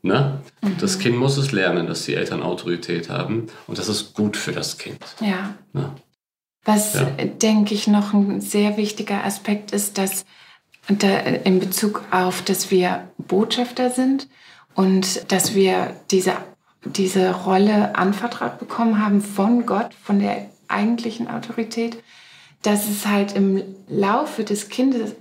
Ne? Das Kind muss es lernen, dass die Eltern Autorität haben. Und das ist gut für das Kind. Ja. Ne? Was, denke ich, noch ein sehr wichtiger Aspekt ist, dass in Bezug auf, dass wir Botschafter sind und dass wir diese Rolle anvertraut bekommen haben von Gott, von der eigentlichen Autorität, dass es halt im Laufe des Kindes,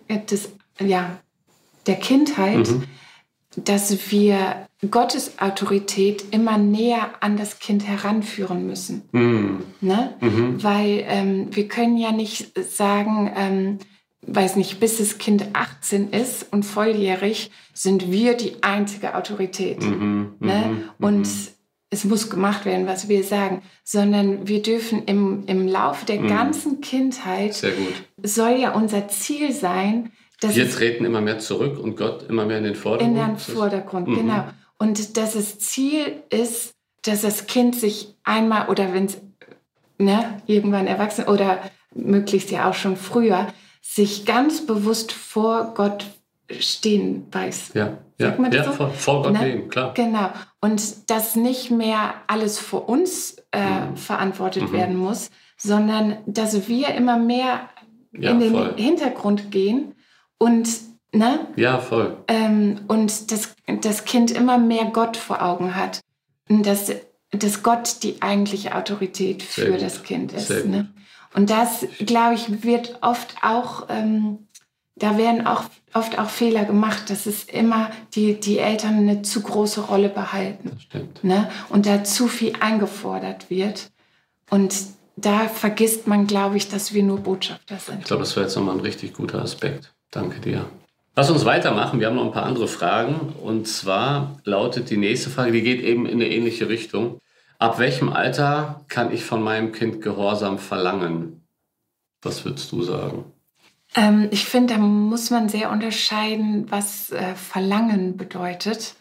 der Kindheit, dass wir Gottes Autorität immer näher an das Kind heranführen müssen. Ne? Weil wir können ja nicht sagen, weiß nicht, bis das Kind 18 ist und volljährig, sind wir die einzige Autorität. Ne? Und es muss gemacht werden, was wir sagen, sondern wir dürfen im Laufe der ganzen Kindheit, sehr gut, soll ja unser Ziel sein, dass wir treten immer mehr zurück und Gott immer mehr in den Vordergrund. In den Vordergrund, genau. Und dass das Ziel ist, dass das Kind sich einmal oder wenn es irgendwann erwachsen oder möglichst ja auch schon früher, sich ganz bewusst vor Gott stehen weiß. Ja, Sagt man das so? vor Gott leben, klar. Genau. Und dass nicht mehr alles vor uns verantwortet werden muss, sondern dass wir immer mehr in den Hintergrund gehen und voll. Und das Kind immer mehr Gott vor Augen hat. Und dass Gott die eigentliche Autorität für das Kind ist. Ne? Und das, glaube ich, wird oft auch, da werden auch oft auch Fehler gemacht, dass es immer die Eltern eine zu große Rolle behalten. Das stimmt. Ne? Und da zu viel eingefordert wird. Und da vergisst man, glaube ich, dass wir nur Botschafter sind. Ich glaube, das wäre jetzt nochmal ein richtig guter Aspekt. Danke dir. Lass uns weitermachen. Wir haben noch ein paar andere Fragen. Und zwar lautet die nächste Frage, die geht eben in eine ähnliche Richtung. Ab welchem Alter kann ich von meinem Kind Gehorsam verlangen? Was würdest du sagen? Ich finde, da muss man sehr unterscheiden, was Verlangen bedeutet.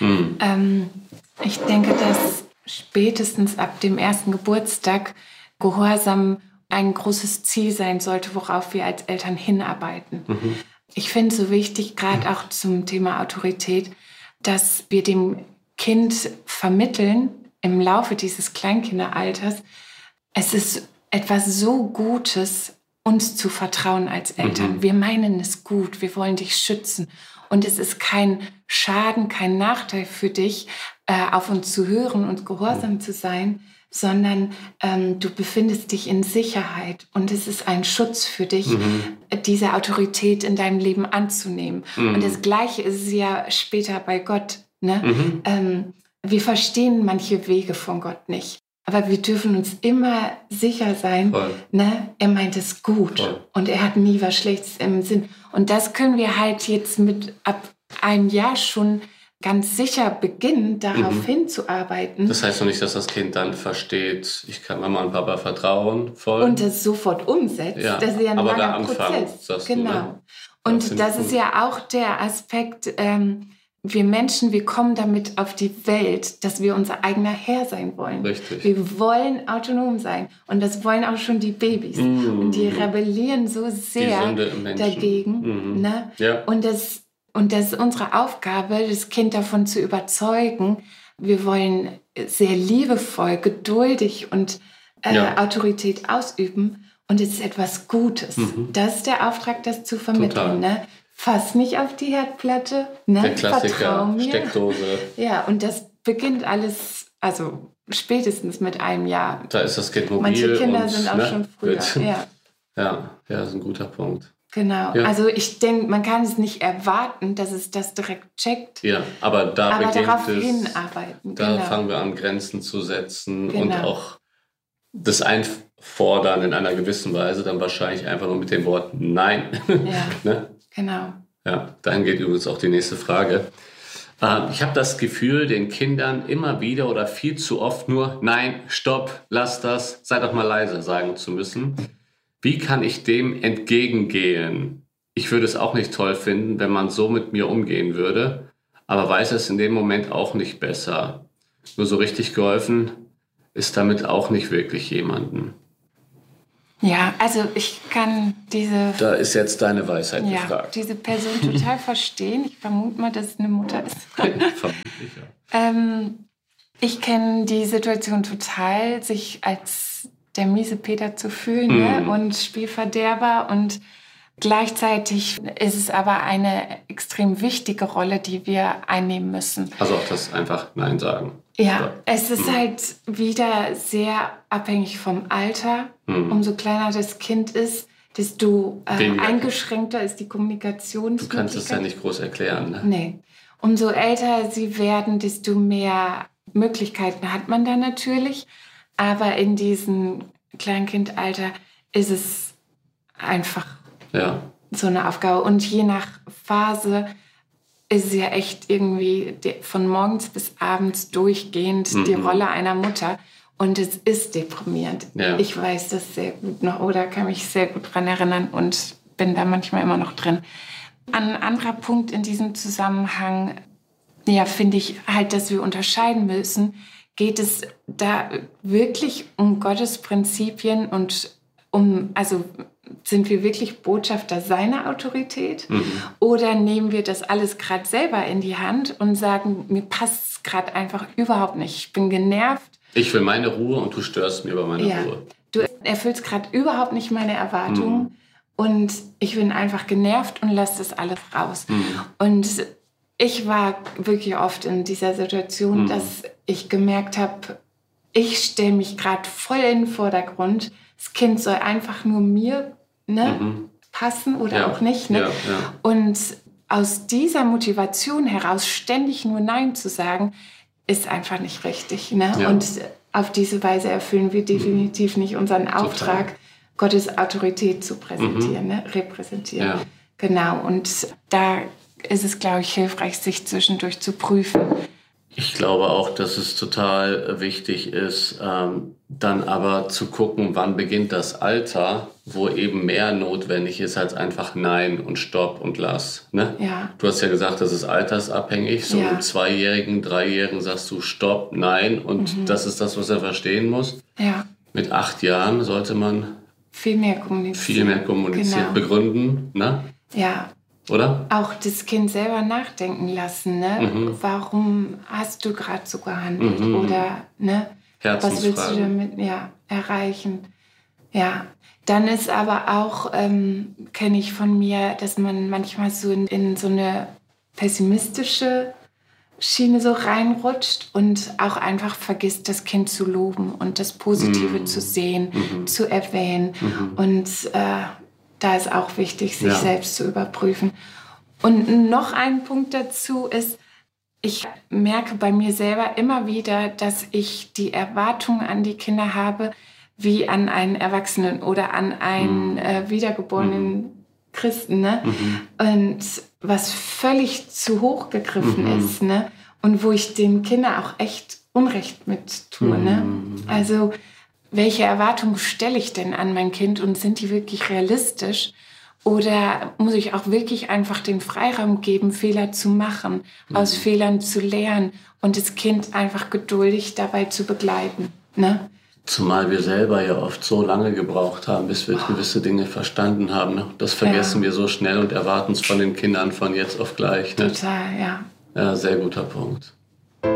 Ich denke, dass spätestens ab dem ersten Geburtstag Gehorsam ein großes Ziel sein sollte, worauf wir als Eltern hinarbeiten. Ich finde es so wichtig, gerade auch zum Thema Autorität, dass wir dem Kind vermitteln, im Laufe dieses Kleinkinderalters, es ist etwas so Gutes, uns zu vertrauen als Eltern. Wir meinen es gut, wir wollen dich schützen. Und es ist kein Schaden, kein Nachteil für dich, auf uns zu hören und gehorsam zu sein, sondern du befindest dich in Sicherheit und es ist ein Schutz für dich, diese Autorität in deinem Leben anzunehmen. Und das Gleiche ist es ja später bei Gott. Ne? Wir verstehen manche Wege von Gott nicht, aber wir dürfen uns immer sicher sein, ne? Er meint es gut und er hat nie was Schlechtes im Sinn. Und das können wir halt jetzt ab einem Jahr schon ganz sicher beginnen, darauf hinzuarbeiten. Das heißt doch nicht, dass das Kind dann versteht, ich kann Mama und Papa vertrauen, voll. Und das sofort umsetzt. Ja, das ist ja ein aber langer der Anfang, Prozess. sagst genau. du, ne? Und das ist ja auch der Aspekt, wir Menschen, wir kommen damit auf die Welt, dass wir unser eigener Herr sein wollen. Richtig. Wir wollen autonom sein. Und das wollen auch schon die Babys. Und die rebellieren so sehr dagegen. Ne? Ja. Und das ist unsere Aufgabe, das Kind davon zu überzeugen. Wir wollen sehr liebevoll, geduldig und Autorität ausüben. Und es ist etwas Gutes. Das ist der Auftrag, das zu vermitteln. Ne? Fass nicht auf die Herdplatte. Ne? Der Klassiker, Vertrau mir. Steckdose. Ja, und das beginnt alles, also spätestens mit einem Jahr. Da ist das Kind mobil. Manche Kinder und, sind auch schon früher. Ja, das ist ein guter Punkt. Genau, also ich denke, man kann es nicht erwarten, dass es das direkt checkt. Ja, aber darauf hinarbeiten. Da fangen wir an, Grenzen zu setzen und auch das Einfordern in einer gewissen Weise, dann wahrscheinlich einfach nur mit dem Wort Nein. Ja, ne? Genau. Ja, dahin geht übrigens auch die nächste Frage. Ich habe das Gefühl, den Kindern immer wieder oder viel zu oft nur Nein, stopp, lass das, sei doch mal leise sagen zu müssen. Wie kann ich dem entgegengehen? Ich würde es auch nicht toll finden, wenn man so mit mir umgehen würde, aber weiß es in dem Moment auch nicht besser. Nur so richtig geholfen ist damit auch nicht wirklich jemandem. Ja, also ich kann Da ist jetzt deine Weisheit gefragt. Diese Person total verstehen. Ich vermute mal, dass es eine Mutter ist. Vermutlich, Ich kenne die Situation total, sich als der miese Peter zu fühlen, ne? Und Spielverderber. Und gleichzeitig ist es aber eine extrem wichtige Rolle, die wir einnehmen müssen. Also auch das einfach Nein sagen. Ja, es ist halt wieder sehr abhängig vom Alter. Umso kleiner das Kind ist, desto eingeschränkter ist die Kommunikationsmöglichkeit. Du kannst es ja nicht groß erklären. Ne? Nee. Umso älter sie werden, desto mehr Möglichkeiten hat man da natürlich. Aber in diesem Kleinkindalter ist es einfach so eine Aufgabe. Und je nach Phase ist es ja echt irgendwie von morgens bis abends durchgehend die Rolle einer Mutter. Und es ist deprimierend. Ja. Ich weiß das sehr gut noch oder kann mich sehr gut daran erinnern und bin da manchmal immer noch drin. Ein anderer Punkt in diesem Zusammenhang, finde ich halt, dass wir unterscheiden müssen. Geht es da wirklich um Gottes Prinzipien und sind wir wirklich Botschafter seiner Autorität? Oder nehmen wir das alles gerade selber in die Hand und sagen, mir passt es gerade einfach überhaupt nicht. Ich bin genervt. Ich will meine Ruhe und du störst mir über meine Ruhe. Du erfüllst gerade überhaupt nicht meine Erwartungen und ich bin einfach genervt und lasse das alles raus. Und ich war wirklich oft in dieser Situation, dass ich gemerkt habe, ich stelle mich gerade voll in den Vordergrund. Das Kind soll einfach nur mir passen oder auch nicht. Ne? Ja. Und aus dieser Motivation heraus ständig nur Nein zu sagen, ist einfach nicht richtig. Ne? Ja. Und auf diese Weise erfüllen wir definitiv nicht unseren Auftrag, Gottes Autorität zu präsentieren, repräsentieren. Ja. Genau, und da ist es, glaube ich, hilfreich, sich zwischendurch zu prüfen. Ich glaube auch, dass es total wichtig ist, dann aber zu gucken, wann beginnt das Alter, wo eben mehr notwendig ist als einfach Nein und Stopp und Lass. Ne? Ja. Du hast ja gesagt, das ist altersabhängig. So im 2-Jährigen, 3-Jährigen sagst du Stopp, Nein und das ist das, was er verstehen muss. Ja. Mit 8 Jahren sollte man viel mehr kommunizieren, begründen. Ne? Ja. Oder? Auch das Kind selber nachdenken lassen. Ne? Warum hast du gerade so gehandelt? Oder was willst du damit erreichen? Ja. Dann ist aber auch, kenne ich von mir, dass man manchmal so in so eine pessimistische Schiene so reinrutscht und auch einfach vergisst, das Kind zu loben und das Positive zu sehen, zu erwähnen. Und da ist auch wichtig, sich selbst zu überprüfen. Und noch ein Punkt dazu ist, ich merke bei mir selber immer wieder, dass ich die Erwartungen an die Kinder habe, wie an einen Erwachsenen oder an einen wiedergeborenen Christen. Ne? Und was völlig zu hoch gegriffen ist. Ne? Und wo ich den Kindern auch echt Unrecht mit tue. Ne? Also welche Erwartungen stelle ich denn an mein Kind und sind die wirklich realistisch? Oder muss ich auch wirklich einfach den Freiraum geben, Fehler zu machen, aus Fehlern zu lernen und das Kind einfach geduldig dabei zu begleiten? Ne? Zumal wir selber ja oft so lange gebraucht haben, bis wir gewisse Dinge verstanden haben. Ne? Das vergessen wir so schnell und erwarten es von den Kindern von jetzt auf gleich. Ne? Total, ja. Ja, sehr guter Punkt.